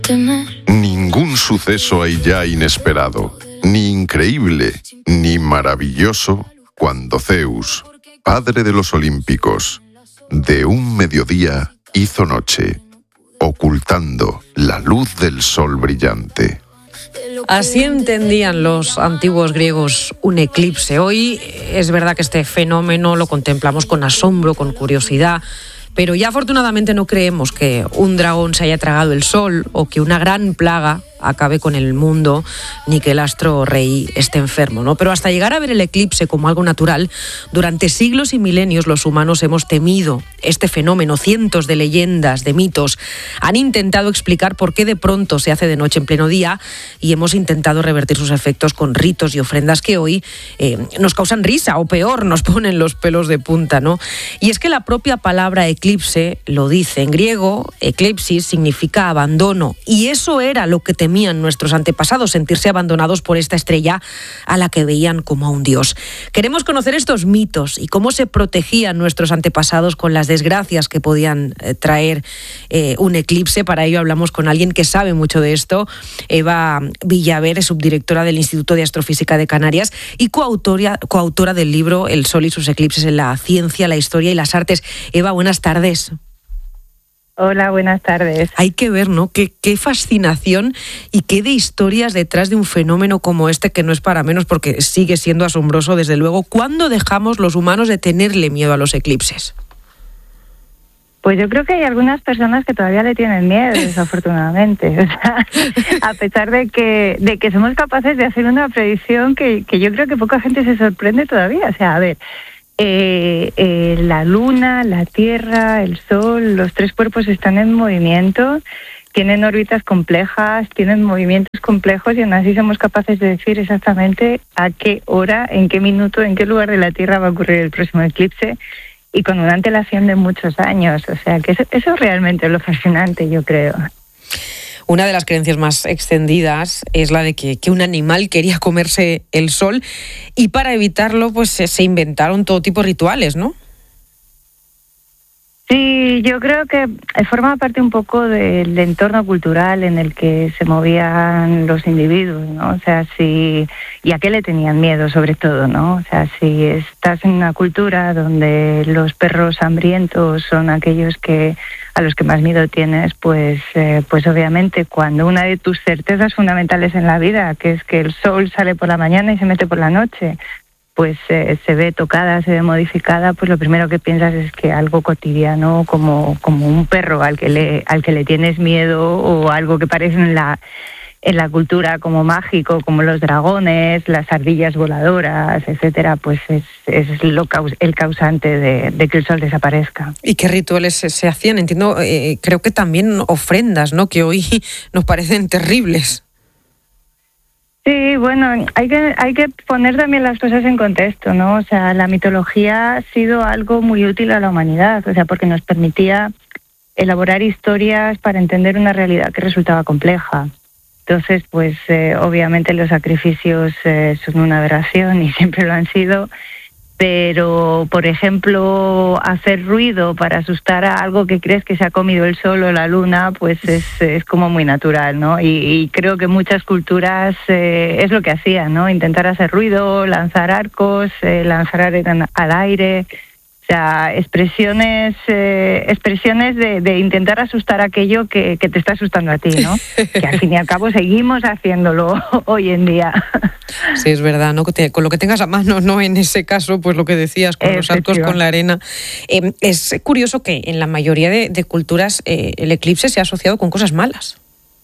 Ningún suceso hay ya inesperado, ni increíble, ni maravilloso, cuando Zeus, padre de los olímpicos, de un mediodía hizo noche, ocultando la luz del sol brillante. Así entendían los antiguos griegos un eclipse. Hoy es verdad que este fenómeno lo contemplamos con asombro, con curiosidad, pero ya afortunadamente no creemos que un dragón se haya tragado el sol o que una gran plaga acabe con el mundo, ni que el astro rey esté enfermo, ¿no? Pero hasta llegar a ver el eclipse como algo natural, durante siglos y milenios los humanos hemos temido este fenómeno. Cientos de leyendas, de mitos, han intentado explicar por qué de pronto se hace de noche en pleno día y hemos intentado revertir sus efectos con ritos y ofrendas que hoy nos causan risa o peor, nos ponen los pelos de punta, ¿no? Y es que la propia palabra eclipse lo dice. En griego, eclipsis significa abandono, y eso era lo que temían nuestros antepasados, sentirse abandonados por esta estrella a la que veían como a un dios. Queremos conocer estos mitos y cómo se protegían nuestros antepasados con las desgracias que podían traer un eclipse. Para ello hablamos con alguien que sabe mucho de esto. Eva Villaver es subdirectora del Instituto de Astrofísica de Canarias y coautora del libro El Sol y sus eclipses en la ciencia, la historia y las artes. Eva, buenas tardes. Hola, buenas tardes. Hay que ver, ¿no? Qué fascinación y qué de historias detrás de un fenómeno como este, que no es para menos porque sigue siendo asombroso, desde luego. ¿Cuándo dejamos los humanos de tenerle miedo a los eclipses? Pues yo creo que hay algunas personas que todavía le tienen miedo, desafortunadamente. O sea, a pesar de que somos capaces de hacer una predicción que yo creo que poca gente se sorprende todavía. O sea, a ver, la Luna, la Tierra, el Sol, los tres cuerpos están en movimiento, tienen órbitas complejas, tienen movimientos complejos y aún así somos capaces de decir exactamente a qué hora, en qué minuto, en qué lugar de la Tierra va a ocurrir el próximo eclipse, y con una antelación de muchos años. O sea, que eso realmente es lo fascinante, yo creo. Una de las creencias más extendidas es la de que un animal quería comerse el sol, y para evitarlo pues se inventaron todo tipo de rituales, ¿no? Sí, yo creo que forma parte un poco del entorno cultural en el que se movían los individuos, ¿no? O sea, ¿y a qué le tenían miedo sobre todo, no? O sea, si estás en una cultura donde los perros hambrientos son aquellos a los que más miedo tienes, pues obviamente cuando una de tus certezas fundamentales en la vida, que es que el sol sale por la mañana y se mete por la noche, pues se ve tocada, se ve modificada, pues lo primero que piensas es que algo cotidiano como un perro al que le tienes miedo, o algo que parece en la cultura como mágico, como los dragones, las ardillas voladoras, etcétera, pues es el causante de que el sol desaparezca. ¿Y qué rituales se hacían? Entiendo, creo que también ofrendas, ¿no?, que hoy nos parecen terribles. Sí, bueno, hay que poner también las cosas en contexto, ¿no? O sea, la mitología ha sido algo muy útil a la humanidad, o sea, porque nos permitía elaborar historias para entender una realidad que resultaba compleja. Entonces, pues obviamente los sacrificios son una aberración y siempre lo han sido, pero, por ejemplo, hacer ruido para asustar a algo que crees que se ha comido el sol o la luna, pues es como muy natural, ¿no? Y creo que muchas culturas es lo que hacían, ¿no? Intentar hacer ruido, lanzar arcos, lanzar arena al aire. O sea, expresiones de intentar asustar aquello que te está asustando a ti, ¿no? Que al fin y al cabo seguimos haciéndolo hoy en día. Sí, es verdad, ¿no? Con lo que tengas a mano, ¿no? En ese caso, pues lo que decías, con los arcos, con la arena. Es curioso que en la mayoría de culturas el eclipse se ha asociado con cosas malas.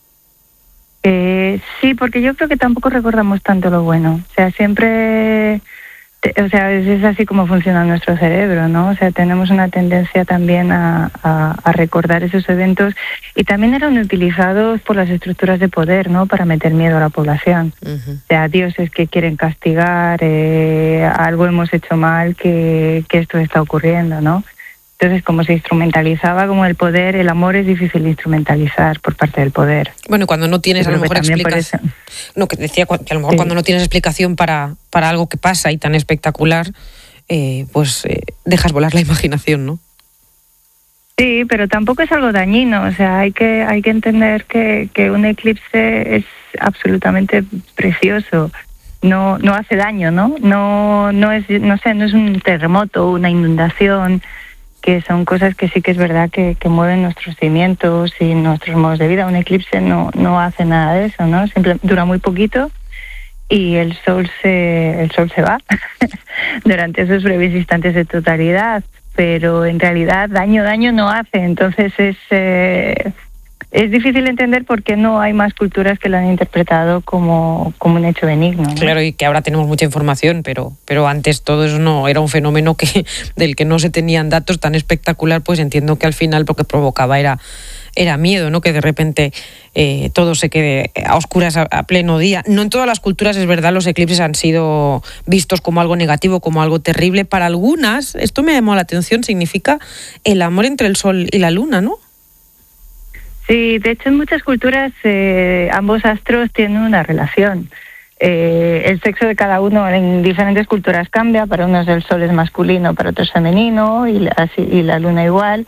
Sí, porque yo creo que tampoco recordamos tanto lo bueno. O sea, siempre... O sea, es así como funciona nuestro cerebro, ¿no? O sea, tenemos una tendencia también a recordar esos eventos, y también eran utilizados por las estructuras de poder, ¿no? Para meter miedo a la población. Uh-huh. O sea, dioses que quieren castigar, algo hemos hecho mal, que esto está ocurriendo, ¿no? Entonces, como se instrumentalizaba como el poder, el amor es difícil de instrumentalizar por parte del poder. Bueno, cuando no tienes a lo mejor explicación. No, que decía que a lo mejor cuando no tienes explicación para algo que pasa y tan espectacular, pues dejas volar la imaginación, ¿no? Sí, pero tampoco es algo dañino. O sea, hay que entender que un eclipse es absolutamente precioso. No hace daño, ¿no? No es un terremoto, una inundación, que son cosas que sí que es verdad que mueven nuestros cimientos y nuestros modos de vida. Un eclipse no hace nada de eso, ¿no? Dura muy poquito y el sol se va durante esos breves instantes de totalidad, pero en realidad daño no hace. Entonces es difícil entender por qué no hay más culturas que lo han interpretado como un hecho benigno, ¿no? Claro, y que ahora tenemos mucha información, pero antes todo eso no era un fenómeno del que no se tenían datos tan espectacular. Pues entiendo que al final lo que provocaba era miedo, ¿no? Que de repente todo se quede a oscuras a pleno día. No en todas las culturas, es verdad, los eclipses han sido vistos como algo negativo, como algo terrible. Para algunas, esto me llamó la atención, significa el amor entre el sol y la luna, ¿no? Sí, de hecho en muchas culturas ambos astros tienen una relación. El sexo de cada uno en diferentes culturas cambia. Para unos el sol es masculino, para otros femenino, y la luna igual.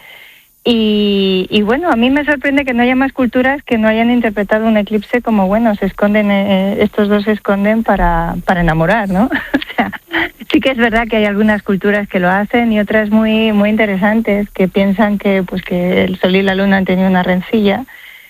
Y bueno, a mí me sorprende que no haya más culturas que no hayan interpretado un eclipse como, bueno, estos dos se esconden para enamorar, ¿no? O sea, sí que es verdad que hay algunas culturas que lo hacen y otras muy muy interesantes que piensan que el sol y la luna han tenido una rencilla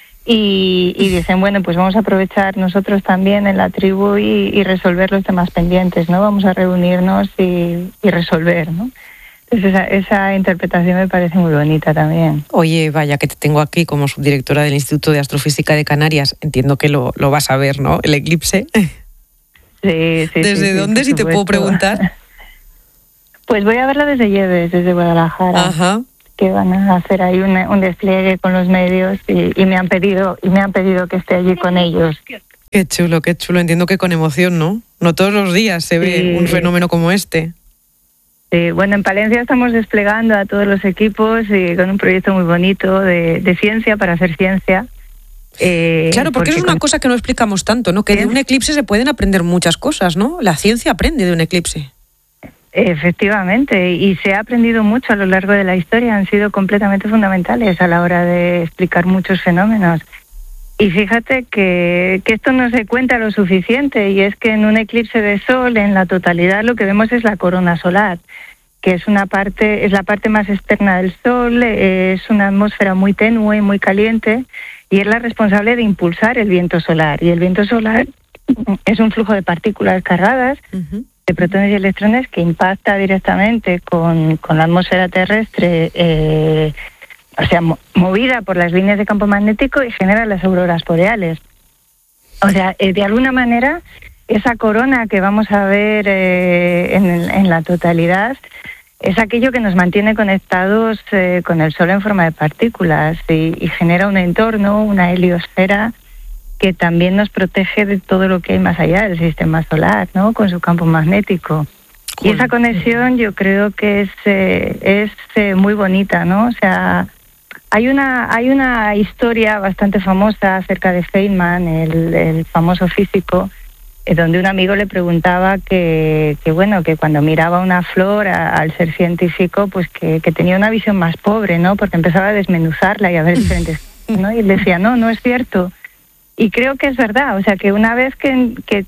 y dicen, bueno, pues vamos a aprovechar nosotros también en la tribu y resolver los temas pendientes, ¿no? Vamos a reunirnos y resolver, ¿no? Entonces esa interpretación me parece muy bonita también. Oye, vaya que te tengo aquí como subdirectora del Instituto de Astrofísica de Canarias. Entiendo que lo vas a ver, ¿no? El eclipse. Sí. ¿Desde dónde, si te puedo preguntar? Pues voy a verlo desde Lleves, desde Guadalajara. Ajá. Que van a hacer ahí un despliegue con los medios y me han pedido que esté allí con ellos. Qué chulo. Entiendo que con emoción, ¿no? No todos los días se ve un fenómeno como este. Sí, bueno, en Palencia estamos desplegando a todos los equipos y con un proyecto muy bonito de ciencia para hacer ciencia. Claro, porque es una cosa que no explicamos tanto, ¿no? Que de un eclipse se pueden aprender muchas cosas, ¿no? La ciencia aprende de un eclipse. Efectivamente, y se ha aprendido mucho a lo largo de la historia, han sido completamente fundamentales a la hora de explicar muchos fenómenos. Y fíjate que esto no se cuenta lo suficiente, y es que en un eclipse de sol, en la totalidad, lo que vemos es la corona solar, que es la parte más externa del sol, es una atmósfera muy tenue, muy caliente, y es la responsable de impulsar el viento solar. Y el viento solar es un flujo de partículas cargadas, de protones y electrones, que impacta directamente con la atmósfera terrestre, movida por las líneas de campo magnético, y genera las auroras boreales. O sea, de alguna manera, esa corona que vamos a ver en la totalidad es aquello que nos mantiene conectados con el Sol en forma de partículas y genera un entorno, una heliosfera, que también nos protege de todo lo que hay más allá del sistema solar, ¿no? Con su campo magnético. Y esa conexión yo creo que es muy bonita, ¿no? O sea, hay una historia bastante famosa acerca de Feynman, el famoso físico, donde un amigo le preguntaba que cuando miraba una flor al ser científico, pues que tenía una visión más pobre, ¿no? Porque empezaba a desmenuzarla y a ver diferentes, ¿no? Y él decía, no es cierto. Y creo que es verdad, o sea, que una vez que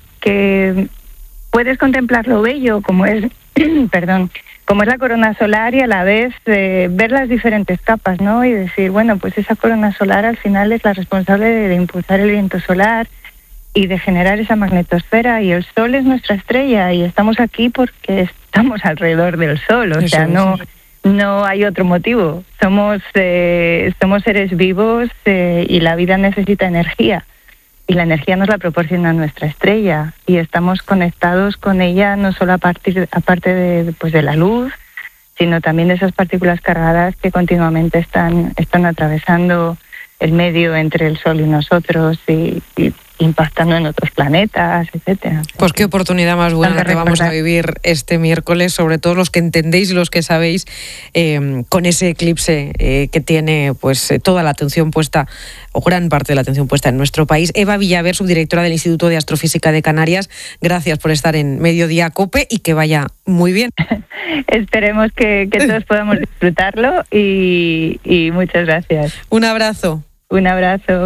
puedes contemplar lo bello como es, como es la corona solar, y a la vez ver las diferentes capas, ¿no? Y decir, bueno, pues esa corona solar al final es la responsable de impulsar el viento solar y de generar esa magnetosfera, y el Sol es nuestra estrella y estamos aquí porque estamos alrededor del Sol, o sea, no hay otro motivo. Somos seres vivos y la vida necesita energía. Y la energía nos la proporciona nuestra estrella, y estamos conectados con ella no solo aparte de la luz, sino también de esas partículas cargadas que continuamente están atravesando el medio entre el Sol y nosotros, y impactando en otros planetas, etcétera. Pues qué oportunidad más buena la que vamos a vivir este miércoles, sobre todo los que entendéis y los que sabéis, con ese eclipse que tiene pues toda la atención puesta, o gran parte de la atención puesta en nuestro país. Eva Villaver, subdirectora del Instituto de Astrofísica de Canarias, gracias por estar en Mediodía COPE y que vaya muy bien. Esperemos que todos podamos disfrutarlo y muchas gracias. Un abrazo. Un abrazo.